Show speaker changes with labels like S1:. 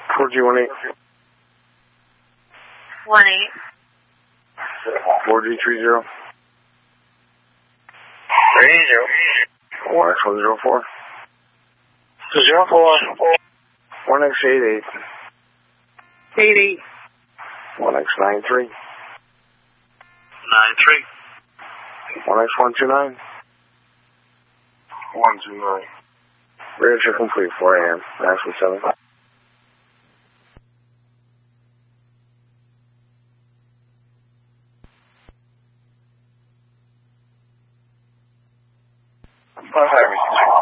S1: 4G18.
S2: 18.
S1: 4G30.
S2: 30.
S1: 1X104.
S2: 04.
S1: 1X88.
S2: 80.
S1: 1X93.
S2: 93.
S1: 1X129.
S2: 129.
S1: Radio check complete, 4 a.m. Nashville 7.
S2: Hi,